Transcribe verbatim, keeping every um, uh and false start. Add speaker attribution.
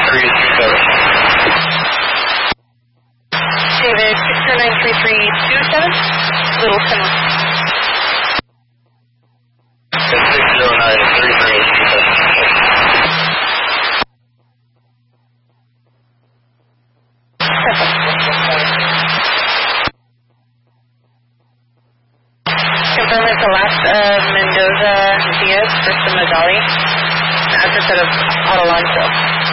Speaker 1: three two seven.
Speaker 2: David, six zero nine three three two seven, Littleton.
Speaker 1: six zero nine three three two seven.
Speaker 2: Confirm it's the last of Mendoza Diaz, first of Magali, after set of Alonso.